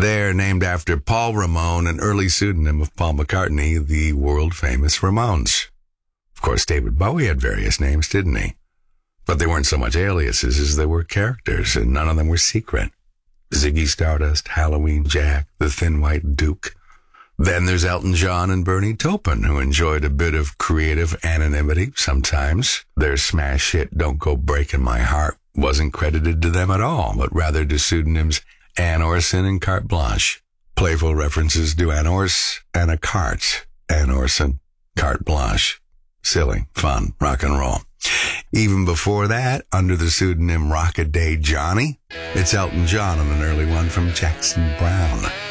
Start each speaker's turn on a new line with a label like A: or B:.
A: They're named after Paul Ramon, an early pseudonym of Paul McCartney, the world-famous Ramones. Of course, David Bowie had various names, didn't he? But they weren't so much aliases as they were characters, and none of them were secret. Ziggy Stardust, Halloween Jack, the Thin White Duke. Then there's Elton John and Bernie Taupin, who enjoyed a bit of creative anonymity sometimes. Their smash hit Don't Go Breaking My Heart wasn't credited to them at all, but rather to pseudonyms Anne Orson and Carte Blanche. Playful references to Anne Orse and a cart. Anne Orson, Carte Blanche. Silly, fun, rock and roll. Even before that, under the pseudonym Rock-A-Day Johnny, it's Elton John on an early one from Jackson Browne.